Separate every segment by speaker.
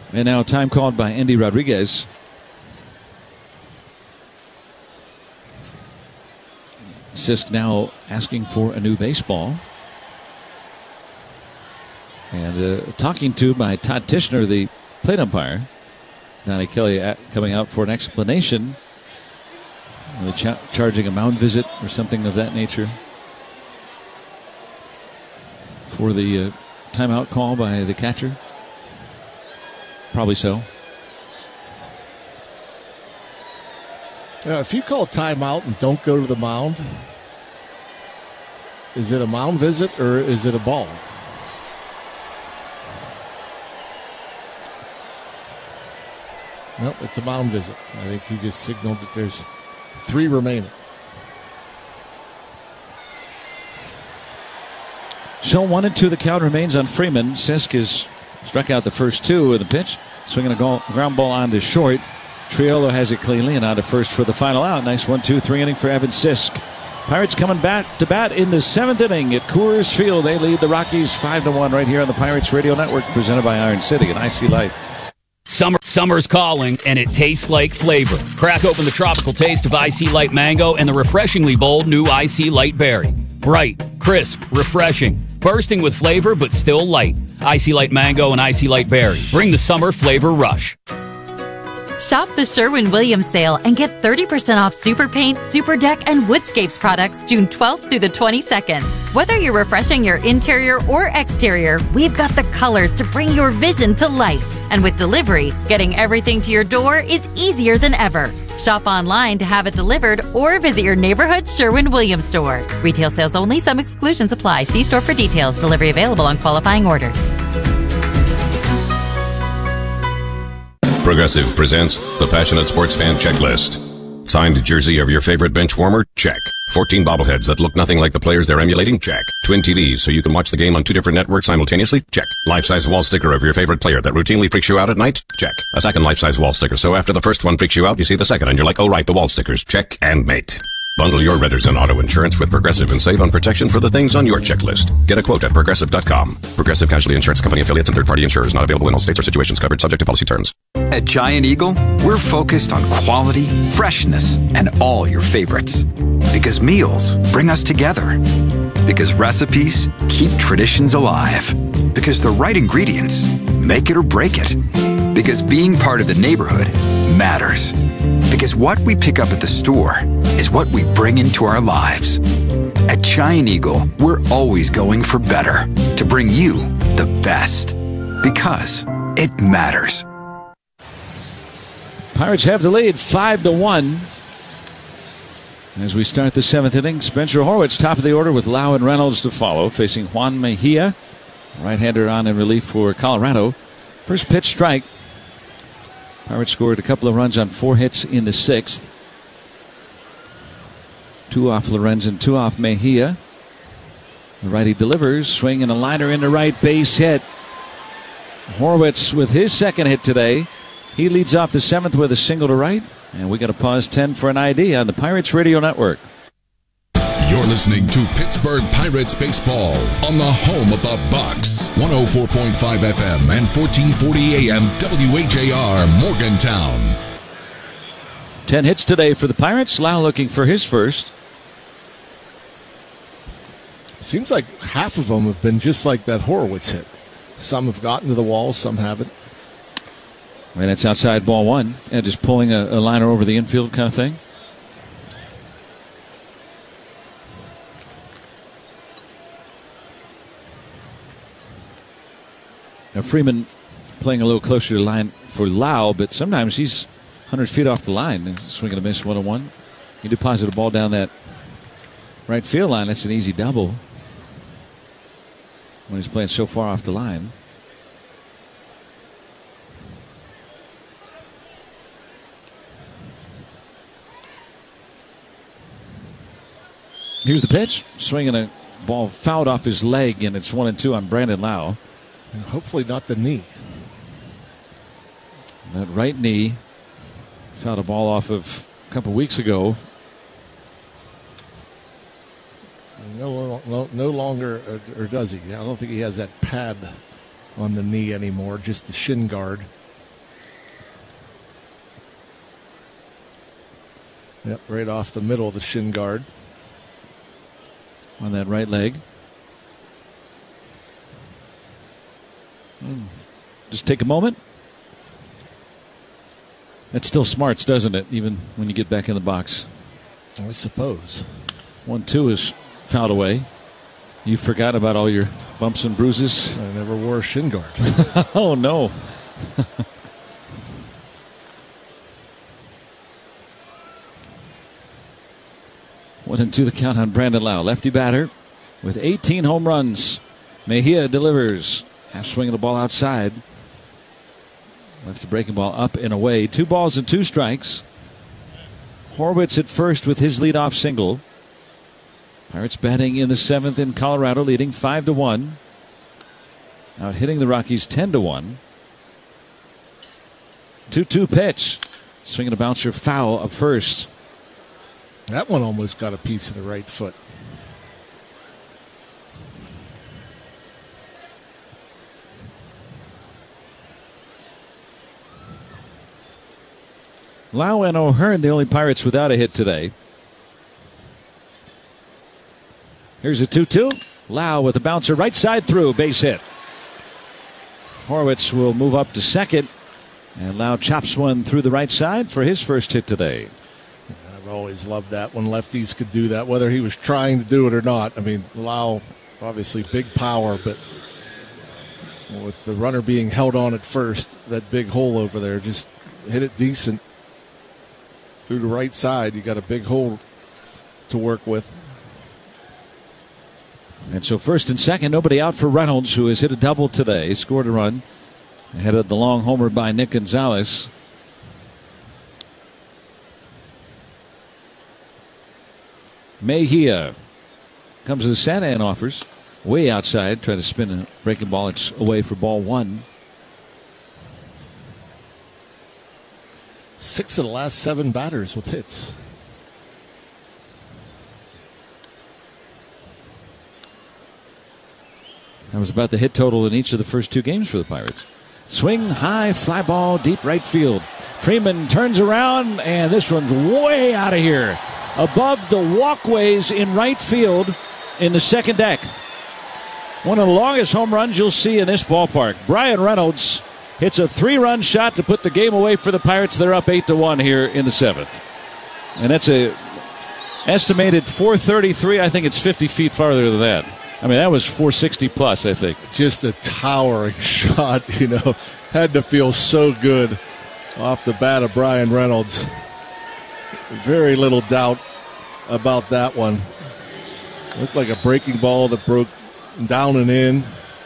Speaker 1: And now time called by Andy Rodriguez. Sisk now asking for a new baseball. And talking to by Todd Tishner, the plate umpire. Donnie Kelly coming out for an explanation. Charging a mound visit or something of that nature for the timeout call by the catcher. Probably so.
Speaker 2: If you call timeout and don't go to the mound, is it a mound visit or is it a ball? Nope, it's a mound visit. I think he just signaled that there's 3 remaining.
Speaker 1: So 1-2 the count remains on Freeman. Sisk has struck out the first 2 with the pitch. Swinging a ground ball on to short. Triolo has it cleanly and on to first for the final out. Nice 1-2-3 inning for Evan Sisk. Pirates coming back to bat in the 7th inning at Coors Field. They lead the Rockies 5-1 right here on the Pirates Radio Network, presented by Iron City and IC Light.
Speaker 3: Summer's calling, and it tastes like flavor. Crack open the tropical taste of IC Light Mango and the refreshingly bold new IC Light Berry. Bright, crisp, refreshing, bursting with flavor, but still light. IC Light Mango and IC Light Berry. Bring the summer flavor rush.
Speaker 4: Shop the Sherwin-Williams sale and get 30% off Super Paint, Super Deck, and Woodscapes products June 12th through the 22nd. Whether you're refreshing your interior or exterior, we've got the colors to bring your vision to life. And with delivery, getting everything to your door is easier than ever. Shop online to have it delivered or visit your neighborhood Sherwin-Williams store. Retail sales only. Some exclusions apply. See store for details. Delivery available on qualifying orders.
Speaker 5: Progressive presents the Passionate Sports Fan Checklist. Signed jersey of your favorite bench warmer? Check. 14 bobbleheads that look nothing like the players they're emulating? Check. Twin TVs so you can watch the game on 2 different networks simultaneously? Check. Life-size wall sticker of your favorite player that routinely freaks you out at night? Check. A second life-size wall sticker so after the first one freaks you out, you see the second and you're like, oh right, the wall stickers. Check and mate. Bundle your renters and auto insurance with Progressive and save on protection for the things on your checklist. Get a quote at Progressive.com. Progressive Casualty Insurance Company affiliates and third-party insurers not available in all states or situations covered subject to policy terms.
Speaker 6: At Giant Eagle, we're focused on quality, freshness, and all your favorites. Because meals bring us together. Because recipes keep traditions alive. Because the right ingredients make it or break it. Because being part of the neighborhood matters. Because what we pick up at the store is what we bring into our lives. At Giant Eagle, we're always going for better to bring you the best. Because it matters.
Speaker 1: Pirates have the lead 5-1. As we start the 7th inning, Spencer Horwitz top of the order with Lau and Reynolds to follow, facing Juan Mejia, right-hander on in relief for Colorado. First pitch strike. Pirates scored a couple of runs on 4 hits in the 6th. 2 off Lorenzen, 2 off Mejia. The righty delivers, swinging a liner into right, base hit. Horwitz with his second hit today. He leads off the 7th with a single to right. And we got to pause 10 for an ID on the Pirates Radio Network.
Speaker 7: You're listening to Pittsburgh Pirates baseball on the home of the Bucks. 104.5 FM and 1440 AM WHAR Morgantown.
Speaker 1: 10 hits today for the Pirates. Lau looking for his first.
Speaker 2: Seems like half of them have been just like that Horowitz hit. Some have gotten to the wall, some haven't.
Speaker 1: And it's outside ball 1. And just pulling a liner over the infield kind of thing. Now Freeman playing a little closer to the line for Lau, but sometimes he's 100 feet off the line and swinging a miss 1-1. You deposit a ball down that right field line, that's an easy double when he's playing so far off the line. Here's the pitch. Swinging a ball fouled off his leg, and it's 1-2 on Brandon Lau.
Speaker 2: And hopefully not the knee.
Speaker 1: That right knee fouled a ball off of a couple weeks ago.
Speaker 2: No longer, or does he? I don't think he has that pad on the knee anymore, just the shin guard. Yep, right off the middle of the shin guard.
Speaker 1: On that right leg. Just take a moment. That still smarts, doesn't it? Even when you get back in the box.
Speaker 2: I suppose.
Speaker 1: 1-2 is fouled away. You forgot about all your bumps and bruises.
Speaker 2: I never wore a shin guard.
Speaker 1: Oh, no. 1-2 the count on Brandon Lowe. Lefty batter with 18 home runs. Mejia delivers. Half swing of the ball outside. Left the breaking ball up and away. 2 balls and 2 strikes. Horwitz at first with his leadoff single. Pirates batting in the 7th in Colorado, leading 5-1. Out hitting the Rockies 10-1. 2-2 pitch. Swinging a bouncer foul up first.
Speaker 2: That one almost got a piece of the right foot.
Speaker 1: Lau and O'Hearn, the only Pirates without a hit today. Here's a 2-2. Lau with a bouncer right side through, base hit. Horwitz will move up to second, and Lau chops one through the right side for his first hit today.
Speaker 2: I've always loved that when lefties could do that, whether he was trying to do it or not. I mean, Lau, obviously big power, but with the runner being held on at first, that big hole over there, just hit it decent. Through the right side, you got a big hole to work with.
Speaker 1: And so first and second, nobody out for Reynolds, who has hit a double today, scored a run ahead of the long homer by Nick Gonzalez. Mejia comes to the set and offers way outside, try to spin a breaking ball. It's away for ball 1.
Speaker 2: 6 of the last 7 batters with hits.
Speaker 1: That was about the hit total in each of the first 2 games for the Pirates. Swing, high, fly ball, deep right field. Freeman turns around, and this one's way out of here. Above the walkways in right field in the second deck. One of the longest home runs you'll see in this ballpark. Brian Reynolds hits a 3-run shot to put the game away for the Pirates. They're up 8-1 here in the 7th. And that's a estimated 433. I think it's 50 feet farther than that. I mean, that was 460 plus, I think.
Speaker 2: Just a towering shot, Had to feel so good off the bat of Brian Reynolds. Very little doubt about that one. Looked like a breaking ball that broke down and in.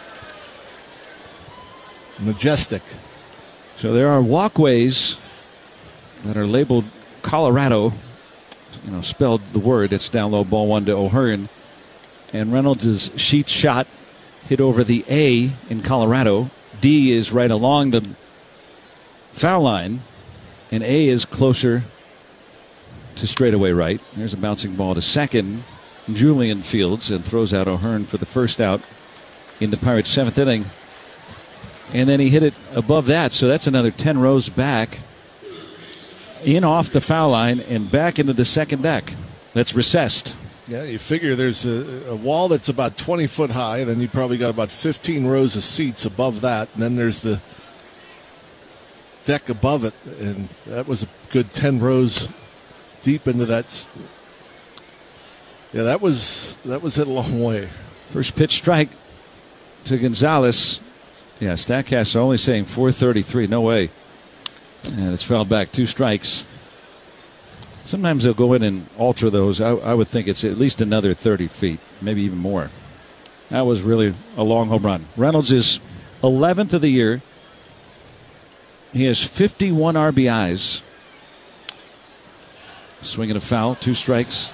Speaker 2: Majestic.
Speaker 1: So there are walkways that are labeled Colorado. Spelled the word. It's down low, ball 1 to O'Hearn. And Reynolds' sheet shot hit over the A in Colorado. D is right along the foul line. And A is closer to straightaway right. There's a bouncing ball to second. Julian fields and throws out O'Hearn for the first out in the Pirates' 7th inning. And then he hit it above that, so that's another 10 rows back. In off the foul line and back into the second deck. That's recessed.
Speaker 2: Yeah, you figure there's a wall that's about 20 foot high, then you probably got about 15 rows of seats above that, and then there's the deck above it, and that was a good 10 rows deep into that. Yeah, that was hit a long way.
Speaker 1: First pitch strike to Gonzalez. Yeah, StatCast are only saying 433. No way. And it's fouled back. 2 strikes. Sometimes they'll go in and alter those. I would think it's at least another 30 feet, maybe even more. That was really a long home run. Reynolds is 11th of the year. He has 51 RBIs. Swinging a foul, 2 strikes.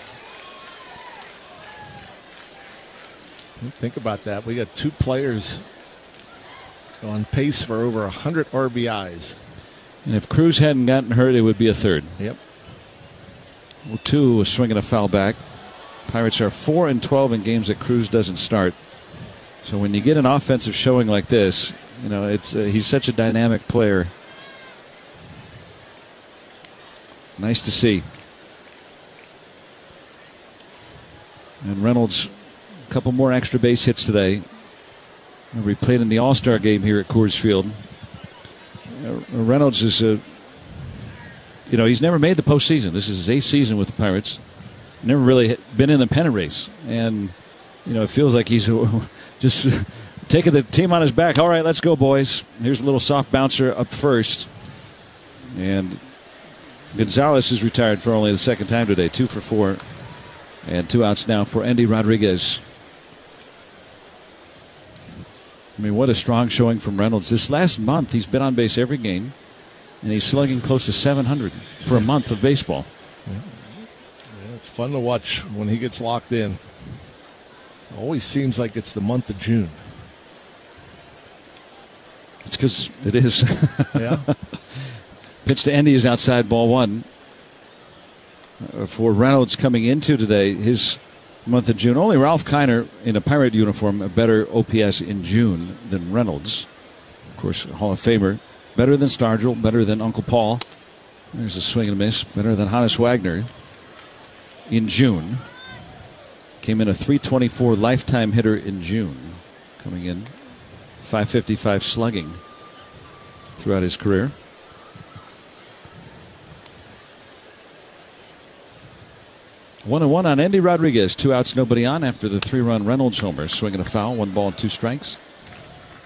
Speaker 2: Think about that. We got 2 players on pace for over 100 RBIs.
Speaker 1: And if Cruz hadn't gotten hurt, it would be a 3rd.
Speaker 2: Yep.
Speaker 1: Well, 2 was swinging a foul back. Pirates are 4-12 in games that Cruz doesn't start. So when you get an offensive showing like this, it's he's such a dynamic player. Nice to see. And Reynolds, a couple more extra base hits today. We played in the All-Star game here at Coors Field. Reynolds is he's never made the postseason. This is his 8th season with the Pirates. Never really been in the pennant race. And, it feels like he's just taking the team on his back. All right, let's go, boys. Here's a little soft bouncer up first. And Gonzalez is retired for only the second time today. 2 for 4. And 2 outs now for Endy Rodriguez. I mean, what a strong showing from Reynolds. This last month, he's been on base every game, and he's slugging close to 700 for a month of baseball.
Speaker 2: Yeah, it's fun to watch when he gets locked in. It always seems like it's the month of June.
Speaker 1: It's because it is.
Speaker 2: Yeah.
Speaker 1: Pitch to Endy is outside, ball 1. For Reynolds coming into today, his month of June. Only Ralph Kiner in a Pirate uniform, a better OPS in June than Reynolds. Of course, Hall of Famer. Better than Stargell, better than Uncle Paul. There's a swing and a miss. Better than Hannes Wagner in June. Came in a .324 lifetime hitter in June. Coming in .555 slugging throughout his career. 1-1 on Endy Rodriguez. 2 outs, nobody on after the 3-run Reynolds homer. Swinging a foul, 1 ball and 2 strikes.